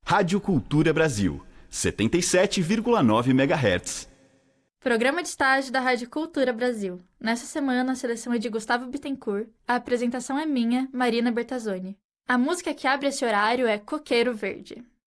Rádio Cultura Brasil, 77,9 MHz. Programa de estágio da Rádio Cultura Brasil. Nessa semana, a seleção é de Gustavo Bittencourt. A apresentação é minha, Marina Bertazzoni. A música que abre esse horário é Coqueiro Verde.